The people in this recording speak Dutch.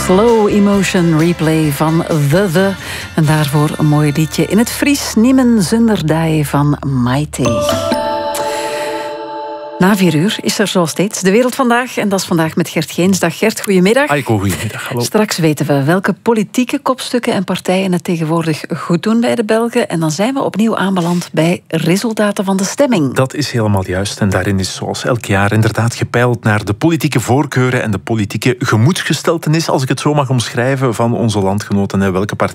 Slow Emotion Replay van The. En daarvoor een mooi liedje in het Fries. Niemen zonder die van Maite. Na 4 is er zoals steeds De Wereld Vandaag. En dat is vandaag met Gert Geens. Dag Gert, goedemiddag. Aiko, goedemiddag. Hallo. Straks weten we welke politieke kopstukken en partijen het tegenwoordig goed doen bij de Belgen. En dan zijn we opnieuw aanbeland bij resultaten van de stemming. Dat is helemaal juist. En daarin is zoals elk jaar inderdaad gepeild naar de politieke voorkeuren en de politieke gemoedsgesteltenis, als ik het zo mag omschrijven, van onze landgenoten. En welke partij